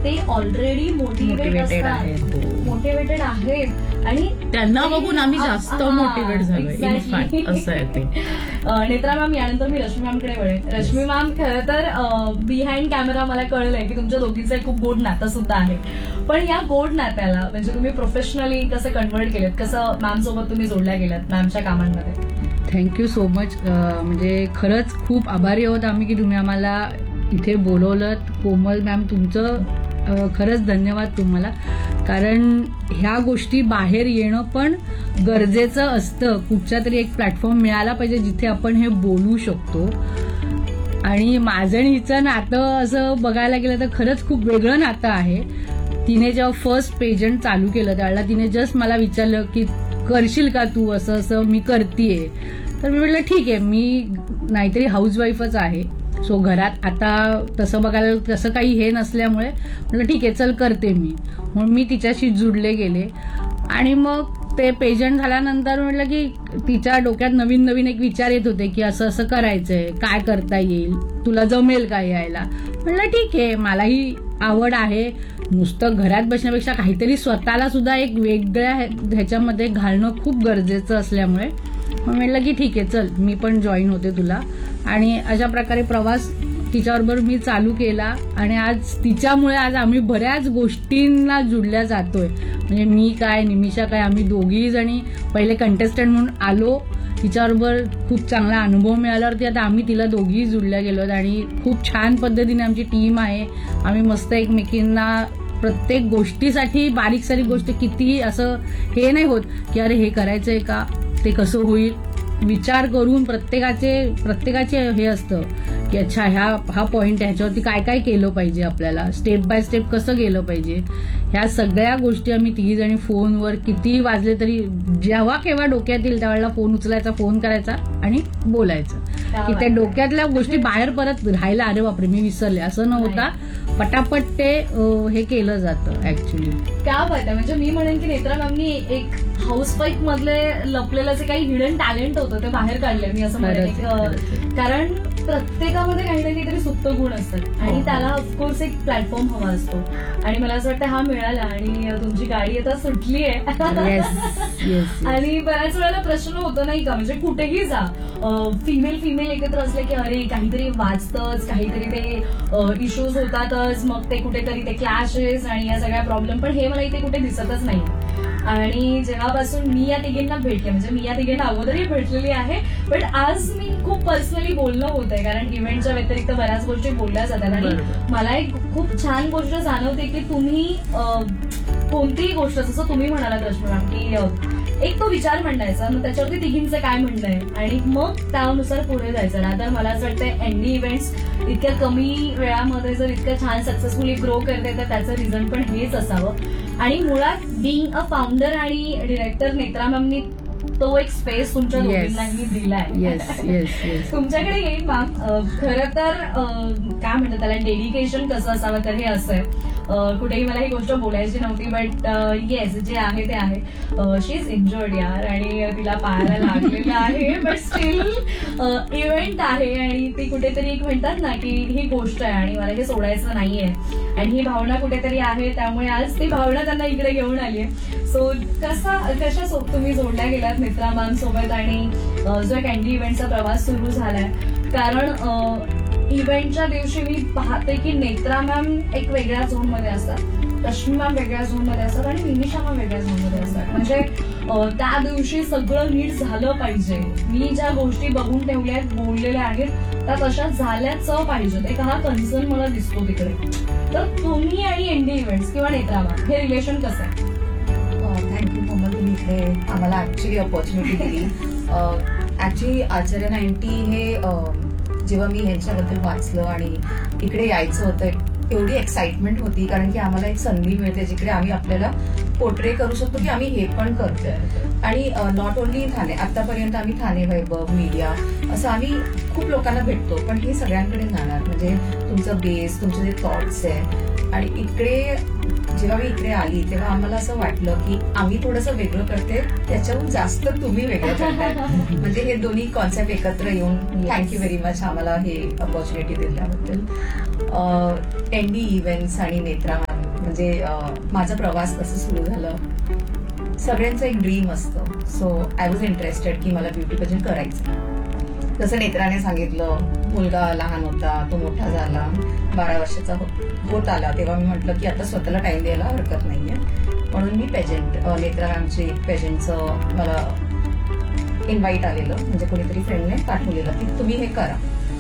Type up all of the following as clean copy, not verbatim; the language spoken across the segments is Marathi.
ते ऑलरेडी मोटिवेटेड आहेत आणि त्यांना बघून आम्ही जास्त मोटिवेट झालोय. Exactly. असं आहे ते. नेत्रा मॅम, यानंतर मी रश्मी मॅमकडे वळेन. रश्मी मॅम, खरं तर बिहाइंड कॅमेरा मला कळलंय की तुमच्या दोघींचं खूप गोड नातं सुद्धा आहे. पण या गोड नात्याला म्हणजे तुम्ही प्रोफेशनली कसं कन्व्हर्ट केलं, कसं मॅम सोबत तुम्ही जोडल्या गेलात मॅमच्या कामांमध्ये? Thank you so much. म्हणजे खरंच खूप आभारी आहोत आम्ही की तुम्ही आम्हाला इथे बोलवलं. कोमल मॅम, तुमचं खरंच धन्यवाद तुम्हाला. कारण ह्या गोष्टी बाहेर येणं पण गरजेचं असतं. कुठच्या तरी एक प्लॅटफॉर्म मिळाला पाहिजे जिथे आपण हे बोलू शकतो. आणि माझं आणि हिचं नातं असं बघायला गेलं तर खरंच खूप वेगळं नातं आहे. तिने जेव्हा फर्स्ट पेजंट चालू केलं त्यावेळेला तिने जस्ट मला विचारलं की करशील का तू, असं असं मी करतीये. तर मी म्हटलं ठीक आहे, मी नाहीतरी हाऊसवाईफच आहे. सो घरात आता तसं बघायला तसं काही हे नसल्यामुळे म्हटलं ठीक आहे चल करते मी. म्हणून मी तिच्याशी जुडले गेले. आणि मग ते पेजंट झाल्यानंतर म्हटलं की तिच्या डोक्यात नवीन नवीन एक विचार येत होते की असं असं करायचंय, काय करता येईल, तुला जमेल का यायला. म्हटलं ठीक आहे, मलाही आवड आहे. नुसतं घरात बसण्यापेक्षा काहीतरी स्वतःला सुद्धा एक वेगळ्या ह्याच्यामध्ये घालणं खूप गरजेचं असल्यामुळे मग म्हटलं की ठीक आहे चल मी पण जॉईन होते तुला. आणि अशा प्रकारे प्रवास तिच्याबरोबर मी चालू केला. आणि आज तिच्यामुळे आज आम्ही बऱ्याच गोष्टींना जुडल्या जातोय. म्हणजे मी काय, निमिषा काय, आम्ही दोघी जणी पहिले कंटेस्टंट म्हणून आलो. तिच्याबरोबर खूप चांगला अनुभव मिळाल्यावरती आता आम्ही तिला दोघी जुडल्या गेलो आणि खूप छान पद्धतीने आमची टीम आहे. आम्ही मस्त एकमेकींना प्रत्येक गोष्टीसाठी बारीक सारीक गोष्ट कितीही असं हे नाही होत की अरे हे करायचंय का, ते कसं होईल, विचार करून प्रत्येकाचे हे असतं की अच्छा हा पॉइंट आहे, ह्याच्यावरती काय काय केलं पाहिजे, आपल्याला स्टेप बाय स्टेप कसं गेलं पाहिजे. ह्या सगळ्या गोष्टी आम्ही तिघी जणी फोनवर कितीही वाजले तरी जेव्हा केव्हा डोक्यात येईल त्यावेळेला फोन उचलायचा, फोन करायचा आणि बोलायचं की त्या डोक्यातल्या गोष्टी बाहेर परत राहायला अरे बापरे मी विसरले असं न होता पटापट ते हे केलं जातं ऍक्च्युली. क्या बात आहे. म्हणजे मी म्हणेन की नेत्रा मॅमनी एक हाऊसवाईफ मधले लपलेलं जे काही हिडन टॅलेंट होतं ते बाहेर काढलंय मी असं म्हणेन. कारण प्रत्येकामध्ये काही ना काहीतरी सुप्त गुण असतात आणि त्याला ऑफकोर्स एक प्लॅटफॉर्म हवा असतो. आणि मला असं वाटतं हा मिळाला आणि तुमची गाडी आता सुटली आहे. आणि बऱ्याच वेळेला प्रश्न होतो नाही का, म्हणजे कुठेही जा फिमेल एकत्र असले की अरे काहीतरी वाचतच, काहीतरी ते इश्यूज होतातच, मग ते कुठेतरी ते क्लॅशेस आणि या सगळ्या प्रॉब्लेम. पण हे मला इथे कुठे दिसतच नाही. आणि जेव्हापासून मी या तिघींना भेटले, म्हणजे मी या तिघींना अगोदरही भेटलेली आहे, पण आज मी खूप पर्सनली बोलणं होत आहे कारण इव्हेंटच्या व्यतिरिक्त बऱ्याच गोष्टी बोलल्या जातात. आणि मला एक खूप छान गोष्ट जाणवते की तुम्ही कोणतीही गोष्ट, जसं तुम्ही म्हणालात रश्मी मॅम की एक तो विचार मांडायचा, मग त्याच्यावरती तिघींचं काय म्हणणं आहे आणि मग त्यानुसार पुढे जायचं. रादर मला असं वाटतं एनडी इव्हेंट्स इतक्या कमी वेळामध्ये जर इतकं छान सक्सेसफुली ग्रो करते तर त्याचं रिझन पण हेच असावं. आणि मुळात बिईंग अ फाउंडर आणि डिरेक्टर नेत्रा मॅमनी तो एक स्पेस तुमच्या दोघींनाही दिलाय. तुमच्याकडे येईल मॅम. खरं तर काय म्हणतात त्याला डेडिकेशन कसं असावं तर हे असं आहे. कुठेही मला ही गोष्ट बोलायची नव्हती बट येस जे आहे ते आहे. शी इज इंजर्ड यार आणि तिला पायाला लागलेलं आहे बट स्टील इव्हेंट आहे आणि ती कुठेतरी एक म्हणतात ना की ही गोष्ट आहे आणि मला हे सोडायचं नाहीये आणि ही भावना कुठेतरी आहे त्यामुळे आज ती भावना त्यांना इकडे घेऊन आली आहे. सो कशा तुम्ही जोडल्या गेलात नेत्रा मॅम सोबत आणि जो कॅन्डी इव्हेंटचा प्रवास सुरू झालाय. कारण इव्हेंटच्या दिवशी मी पाहते की नेत्रा मॅम एक वेगळ्या झोन मध्ये असतात, रश्मी मॅम वेगळ्या झोन मध्ये असतात आणि निमिषा मॅम वेगळ्या झोन मध्ये असतात. म्हणजे त्या दिवशी सगळं नीट झालं पाहिजे. मी ज्या गोष्टी बघून ठेवल्या आहेत, बोललेल्या आहेत त्या तशा झाल्याच पाहिजेत. एक हा कन्सर्न मला दिसतो तिकडे. तर तुम्ही आणि एनडी इव्हेंट्स किंवा नेत्रा मॅम हे रिलेशन कसं आहे? थँक्यू कोमल, तुम्ही इथे आम्हाला ऍक्च्युली अपॉर्च्युनिटी दिली. ऍक्च्युली आचार्य 90 हे जेव्हा मी ह्यांच्याबद्दल वाचलं आणि इकडे यायचं होतं एवढी एक्साइटमेंट होती कारण की आम्हाला एक संधी मिळते जिकडे आम्ही आपल्याला पोर्ट्रे करू शकतो की आम्ही हे पण करतोय. आणि नॉट ओन्ली ठाणे, आतापर्यंत आम्ही ठाणे वैभव मीडिया असं आम्ही खूप लोकांना भेटतो पण हे सगळ्यांकडे जाणार म्हणजे तुमचं बेस, तुमचे जे थॉट्स आहे. आणि इकडे जेव्हा मी इकडे आली तेव्हा आम्हाला असं वाटलं की आम्ही थोडंसं वेगळं करते त्याच्याहून जास्त तुम्ही वेगळं करताय. म्हणजे हे दोन्ही कॉन्सेप्ट एकत्र येऊन थँक्यू व्हेरी मच आम्हाला हे अपॉर्च्युनिटी दिल्याबद्दल. एनडी इव्हेंट्स आणि नेत्रा मॅम म्हणजे माझा प्रवास कसं सुरू झालं. सगळ्यांचं एक ड्रीम असतं. सो आय वॉज इंटरेस्टेड की मला ब्युटी पेजंट करायचं. जसं नेत्राने सांगितलं, मुलगा लहान होता, तो मोठा झाला, 12 वर्षाचा होत आला, तेव्हा मी म्हटलं की आता स्वतःला टाइम द्यायला हरकत नाहीये. म्हणून मी पेजंट, नेत्रा मॅमची पेजंटचं मला इन्व्हाइट आलेलं, म्हणजे कोणीतरी फ्रेंडने पाठवलेलं की तुम्ही हे करा.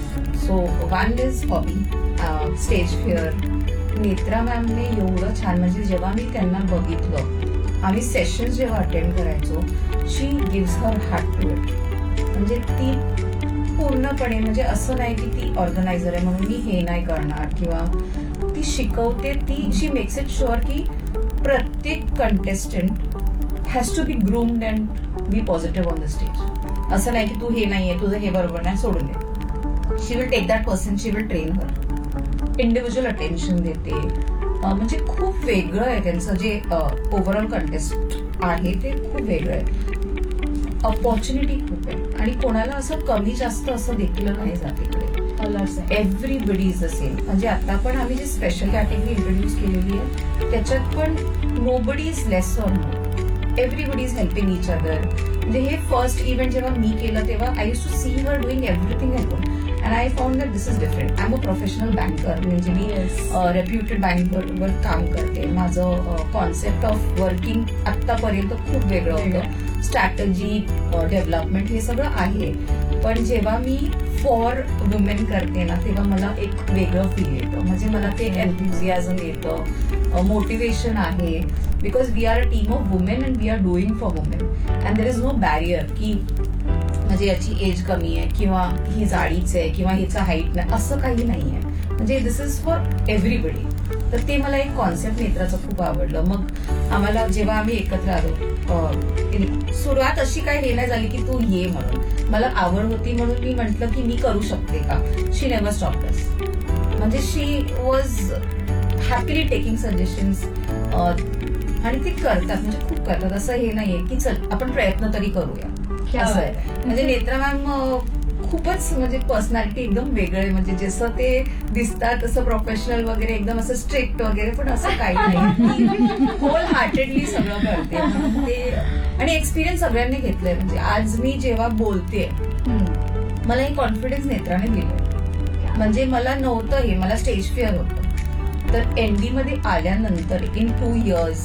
So one is hobby, stage fear. Netra मॅमने एवढं छान, म्हणजे जेव्हा मी त्यांना बघितलं, आम्ही सेशन्स जेव्हा अटेंड करायचो, शी gives her heart to it. म्हणजे ती पूर्णपणे, म्हणजे असं नाही की ती ऑर्गनायझर आहे म्हणून मी हे नाही करणार, किंवा ती शिकवते, ती शी मेक्स इट शुअर की प्रत्येक contestant has to be groomed and B positive on the stage. असं नाही की तू हे नाहीये, तुझं हे बरोबर नाही, सोडून दे. शी will take that person, she will train her, individual attention देते. म्हणजे खूप वेगळं आहे त्यांचं जे ओव्हरऑल कंटेस्ट आहे ते खूप वेगळं आहे. ऑपॉर्च्युनिटी खूप आहे आणि कोणाला असं कमी जास्त असं देखील नाही जात इकडे. Everybody is the same. म्हणजे आता पण आम्ही जी स्पेशल कॅटेगरी इंट्रोड्यूस केलेली आहे त्याच्यात पण nobody is less or more, everybody is helping each other. म्हणजे हे फर्स्ट इव्हेंट जेव्हा मी केलं तेव्हा I use to C her doing everything at home and I found that this is different. I am a professional banker, म्हणजे मी रेप्युटेड बँकवर काम करते. माझं कॉन्सेप्ट ऑफ वर्किंग आतापर्यंत खूप वेगळं होतं. स्ट्रॅटजी, डेव्हलपमेंट हे सगळं आहे, पण जेव्हा मी फॉर वुमेन करते ना तेव्हा मला एक वेगळं फील येतं. म्हणजे मला ते एन्थुझियाझम येतं, मोटिवेशन आहे, because we are a team of women and we R doing for women and there is no barrier की म्हणजे याची एज कमी आहे किंवा ही जाडीच आहे किंवा हिचा हाईट नाही, असं काही नाहीये. म्हणजे दिस इज फॉर एव्हरीबडी. तर ते मला एक कॉन्सेप्ट नेत्राचं खूप आवडलं. मग आम्हाला जेव्हा आम्ही एकत्र आलो, सुरुवात अशी काय हे नाही झाली की तू ये म्हणून, मला आवड होती म्हणून मी म्हटलं की मी करू शकते का. शी नेव्हर स्टॉप्ड अस. म्हणजे शी वॉज हॅपीली टेकिंग सजेशन्स आणि ते करतात, म्हणजे खूप करतात. असं हे नाहीये की चल आपण प्रयत्न तरी करूया, असं आहे. म्हणजे नेत्रा मॅम खूपच म्हणजे पर्सनॅलिटी एकदम वेगळं आहे. म्हणजे जसं ते दिसतात तसं प्रोफेशनल वगैरे, एकदम असं स्ट्रिक्ट वगैरे, पण असं काही नाही. होल हार्टेडली सगळं करते ते. आणि एक्सपिरियन्स सगळ्यांनी घेतलंय. म्हणजे आज मी जेव्हा बोलते मला हे कॉन्फिडन्स नेत्राने दिलंय. म्हणजे मला नव्हतं हे, मला स्टेज फिअर होतं. तर एनडी मध्ये आल्यानंतर in 2 years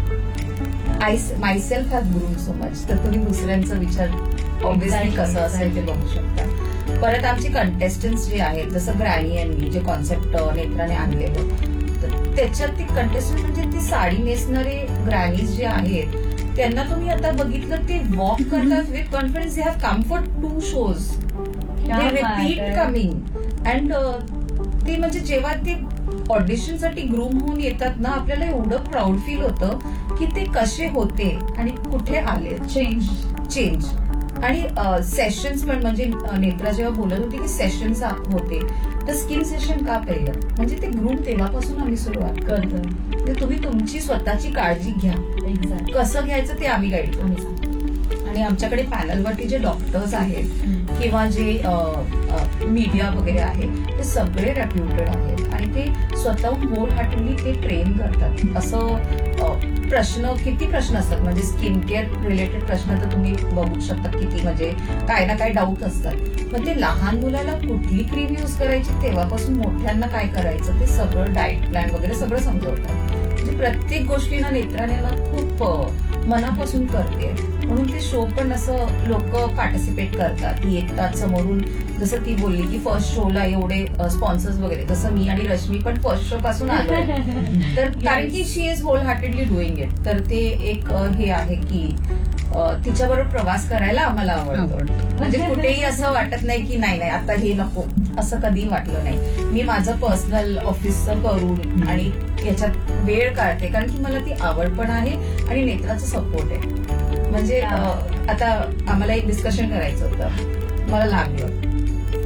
I myself have groom so much. तर तुम्ही दुसऱ्यांचा विचार ऑब्व्हियसली कसं असेल ते बघू शकता. परत आमचे कंटेस्टंट्स जे आहेत, जसं ग्रॅनी अँड मी, जे कॉन्सेप्ट नेत्राने आणलेलं, तर त्याच्यात ते कंटेस्टंट म्हणजे ती साडी नेसणारे ग्रॅनीज जे आहेत त्यांना तुम्ही आता बघितलं ते वॉक करतात with confidence. They have come for 2 shows. They repeat coming and ते म्हणजे जेव्हा ते ऑडिशन साठी ग्रूम होऊन येतात ना, आपल्याला एवढं प्राऊड फील होतं की ते कसे होते आणि कुठे आले. चेंज आणि सेशन्स पण, म्हणजे नेत्रा जेव्हा बोलत होती की सेशन्स होते, तर स्किन सेशन का पहिलं, म्हणजे ते ग्रूम तेव्हापासून आम्ही सुरुवात करतो. म्हणजे तुम्ही तुमची स्वतःची काळजी घ्या. कसं घ्यायचं ते आम्ही गाईड करू. आणि आमच्याकडे पॅनलवरती जे डॉक्टर्स आहेत किंवा जे मीडिया वगैरे आहे ते सगळे रेप्युटेड आहेत आणि ते स्वतःहून होल हार्टेडली ते ट्रेन करतात. असं किती प्रश्न असतात, म्हणजे स्किन केअर रिलेटेड प्रश्न तर तुम्ही बघू शकता किती, म्हणजे काय ना काय डाऊट असतात. मग ते लहान मुलाला कुठली क्रीम युज करायची तेव्हापासून मोठ्यांना काय करायचं ते सगळं डाएट प्लॅन वगैरे सगळं समजवतात. म्हणजे प्रत्येक गोष्टीना नेत्राने ना खूप मनापासून करते. म्हणून ते शो पण असं लोक पार्टिसिपेट करतात, येतात समोरून. जसं ती बोलली की फर्स्ट शोला एवढे स्पॉन्सर्स वगैरे, जसं मी आणि रश्मी पण फर्स्ट शो पासून आलो. तर कारण की शी is hole heartedly doing it. तर ते एक हे आहे की तिच्याबरोबर प्रवास करायला आम्हाला आवडतो. म्हणजे कुठेही असं वाटत नाही की नाही आता हे नको, असं कधी वाटलं नाही. मी माझं पर्सनल ऑफिसचं करून आणि याच्यात वेळ काढते कारण की मला ती आवड पण आहे आणि नेत्राचा सपोर्ट आहे. म्हणजे आता आम्हाला एक डिस्कशन करायचं होतं, मला लागलं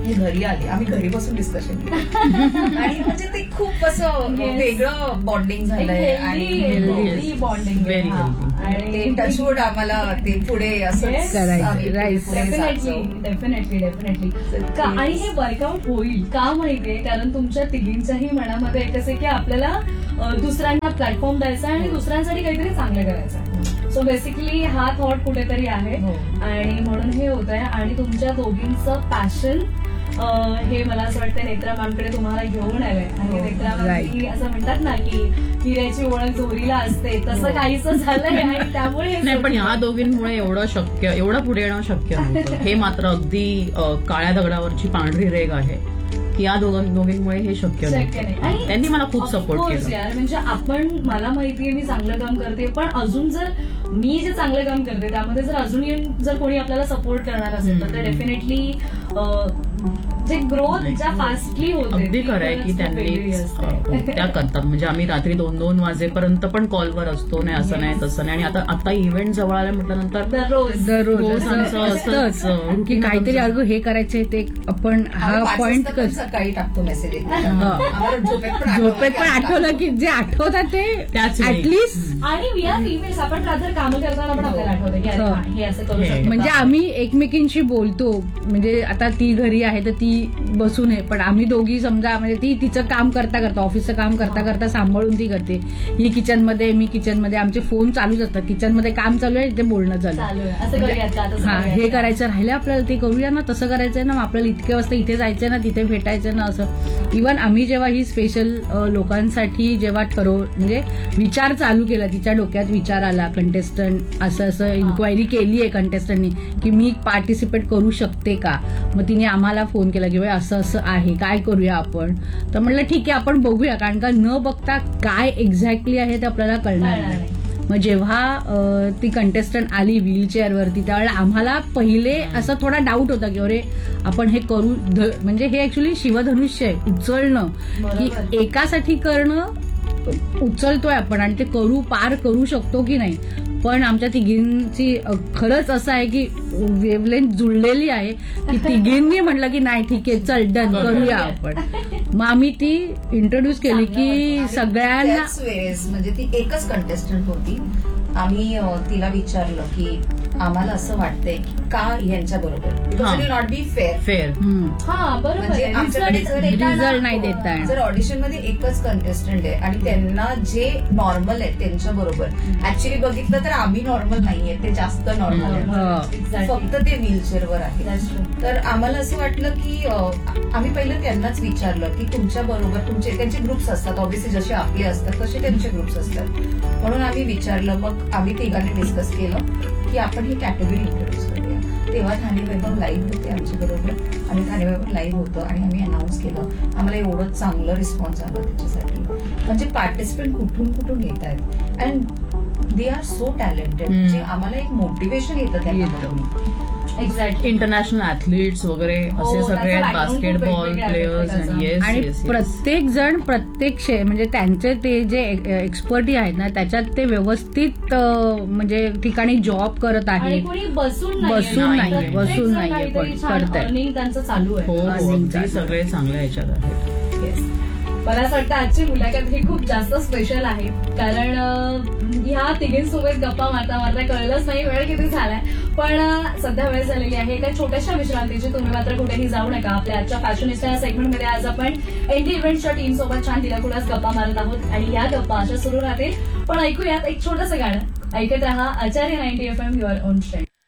मी घरी आली, आम्ही घरी बसून डिस्कशन केलं आणि म्हणजे ते खूप असं Yes. वेगळं बॉन्डिंग झालंय आणि हेल्दी बॉन्डिंग Very healthy. आणि टचवूड आम्हाला ते पुढे असंच Yes. करायचं. आम्ही पुढे Right. पुढे डेफिनेटली जायचो. डेफिनेटली आणि हे वर्कआउट होईल का माहितीये, कारण तुमच्या तिघींच्याही मनामध्ये एक असं की आपल्याला दुसऱ्यांना प्लॅटफॉर्म द्यायचा आहे आणि दुसऱ्यांसाठी काहीतरी चांगलं करायचं आहे. सो बेसिकली हा थॉट कुठेतरी आहे हो. आणि म्हणून हे होत आहे. आणि तुमच्या दोघींचं पॅशन हे मला असं वाटतं नेत्रा मॅमकडे तुम्हाला घेऊन आलंय. आणि हो. नेत्रा मॅम असं म्हणतात ना की हिऱ्याची ओळख जोरीला असते, तसं काहीच झालंय आणि त्यामुळे हे नाही, पण सगळं- ह्या दोघींमुळे एवढं पुढे येणं शक्य नव्हतं. हे मात्र अगदी काळ्या दगडावरची पांढरी रेग आहे की या दोघींमुळे हे शक्य शक्य नव्हतं. नाही. आणि त्यांनी मला खूप of सपोर्ट course केला. यार, म्हणजे मला माहितीये मी चांगलं काम करते, पण अजून जर मी जे चांगलं काम करते त्यामध्ये जर अजून जर कोणी आपल्याला सपोर्ट करणार असेल तर डेफिनेटली जे ग्रोथ ज्या फास्टली होते अगदी ती खरं आहे खरंच की खूप त्यांनी वेगळी असते. त्या करतात. म्हणजे आम्ही रात्री 2-2 वाजेपर्यंत पण कॉलवर असतो. नाही असं नाही तसं नाही. आणि आता इव्हेंट जवळ आल्या म्हटल्यानंतर दररोज दररोज रोज असं आमचं असतंच असंच की काहीतरी अगं हे करायचंय ते आपण हा आम्ही 5 पॉइंट वाजता पण सकाळी टाकतो मेसेज झोपेत पण आठवलं की जे आठवतात ते त्याच वेळी. ऍटलिस्ट आणि वी आर फिमेल्स, आपण रात्र कामं करताना पण आपल्याला आठवतं की अरे हो. हा, हे असं करू हे. शकतो. म्हणजे आम्ही एकमेकींशी बोलतो. म्हणजे आता ती घरी आहे तर ती बसून आहे, पण आम्ही दोघी समजा म्हणजे ती तिचं काम करता करता ऑफिसचं काम करता करता सांभाळून ती करते. ही किचनमध्ये, मी किचनमध्ये, आमचे फोन चालूच असतात. किचनमध्ये काम चालू आहे, ते बोलणं चालू चालू आहे असं करूयात का, तसं हा करूयात हे का? करायचं राहिलं आपल्याला, ते करूया ना, तसं करायचंय ना, आपल्याला इतक्या वाजता इथे जायचंय ना, तिथे भेटायचं ना, असं. इव्हन आम्ही जेव्हा ही स्पेशल लोकांसाठी जेव्हा म्हणजे विचार चालू केला, तिच्या डोक्यात विचार आला, कंटेस्टंट असं इन्क्वायरी केली आहे कंटेस्टंटनी की मी पार्टिसिपेट करू शकते का. मग तिने आम्हाला फोन केला की बाई असं असं आहे, काय करूया आपण. तर म्हणलं ठीक आहे आपण बघूया, कारण का न बघता काय एक्झॅक्टली आहे ते आपल्याला कळणार नाही. मग जेव्हा ती कंटेस्टंट आली व्हीलचेअरवरती त्यावेळेला आम्हाला पहिले असं थोडा डाऊट होता की अरे आपण हे करू म्हणजे हे ऍक्च्युली शिवधनुष्य आहे, उचलणं की बरोबर. एकासाठी करणं उचलतोय आपण आणि ते पार करू शकतो की नाही. पण आमच्या तिघींची खरंच असं आहे की वेवलेंथ जुळलेली आहे की तिघींनी म्हटलं की नाही ठीक आहे चल डन करूया आपण. मग आम्ही ती इंट्रोड्यूस केली की सगळ्यांना. त्याच वेळेस म्हणजे ती एकच कंटेस्टंट होती. आम्ही तिला विचारलं की आम्हाला असं वाटतंय की का यांच्या बरोबर नॉट बी फेअर. हा बरोबर म्हणजे आहे. आमच्याकडे Result जर देताना- result नाही देता येणार. जर ऑडिशन मध्ये एकच कंटेस्टंट आहे आणि त्यांना जे नॉर्मल आहे त्यांच्या बरोबर ऍक्च्युली बघितलं तर आम्ही नॉर्मल नाहीये, ते जास्त नॉर्मल आहे. Exactly. फक्त ते व्हीलचेअरवर आहे. That's true. तर आम्हाला असं वाटलं की आम्ही पहिलं त्यांनाच विचारलं की तुमच्या बरोबर त्यांचे ग्रुप्स असतात, ऑब्व्हियसली जसे आपले असतात तसे त्यांचे ग्रुप्स असतात. म्हणून आम्ही विचारलं, मग आम्ही तिघांनी डिस्कस केलं की आपण ही कॅटेगरी इंट्रोड्यूस करूया. तेव्हा ठाणे वैभव लाईव्ह होते आमच्या बरोबर आणि ठाणे वैभव लाईव्ह होतं आणि आम्ही अनाऊन्स केलं. आम्हाला एवढं चांगलं रिस्पॉन्स आला त्याच्यासाठी. म्हणजे पार्टिसिपेंट कुठून कुठून येत आहेत and they are so talented. म्हणजे आम्हाला एक मोटिवेशन येतं त्यांना बघून. Exactly. इंटरनॅशनल ऍथलीट्स वगैरे असे हो, सगळे त्याचं background खूप बास्केटबॉल वेगवेगळं आहे प्लेयर्स प्रत्येकाचं. येस आणि येस प्रत्येक जण प्रत्येक म्हणजे त्यांचे ते जे एक्सपर्टी आहेत ना त्याच्यात ते व्यवस्थित म्हणजे ठिकाणी जॉब करत आणि आहे. कोणी बसून बसून नाहीये, प्रत्येक बसून जण नाहीये, काहीतरी पण छान करतायत. earning त्यांचं चालू आहे. हो हो, Earning अगदी चालू. सगळे चांगल्या ह्याच्यात आहेत. Yes. मला असं वाटतं आजची मुलाखत ही खूप जास्त स्पेशल आहे, कारण ह्या तिघींसोबत गप्पा मारता मारता कळलंच नाही वेळ किती झालाय. पण सध्या वेळ झालेली आहे एका छोट्याशा विश्रांतीची. तुम्ही मात्र कुठेही जाऊ नका. आपल्या आजच्या फॅशनिस्टा या सेगमेंटमध्ये आज आपण एनटी इव्हेंट्सच्या टीम सोबत छान दिलाखुलास गप्पा मारत आहोत आणि या गप्पा अशा सुरू राहतील. पण ऐकूयात एक छोटंसं गाणं. ऐकत रहा आचार्य 90 FM युअर ओन स्ट्रेंथ.